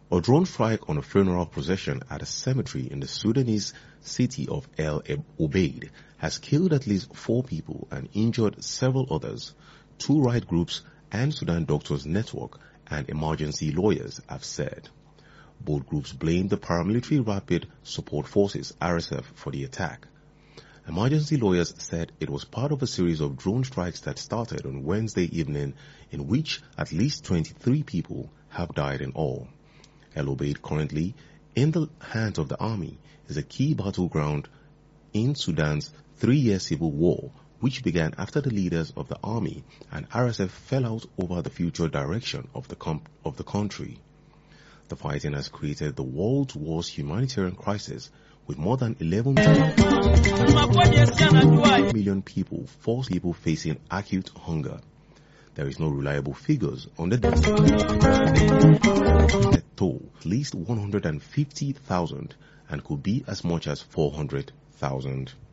A drone strike on a funeral procession at a cemetery in the Sudanese city of El Obeid has killed at least 4 people and injured several others, 2 rights groups and Sudan Doctors Network and emergency lawyers have said. Both groups blamed the paramilitary Rapid Support Forces RSF for the attack. Emergency lawyers said it was part of a series of drone strikes that started on Wednesday evening, in which at least 23 people have died in all. El Obeid, currently in the hands of the army, is a key battleground in Sudan's 3-year civil war, which began after the leaders of the army and RSF fell out over the future direction of the country. The fighting has created the world's worst humanitarian crisis, with more than 11 million people, forced people facing acute hunger. There is no reliable figures on the death toll, at least 150,000, and could be as much as 400,000.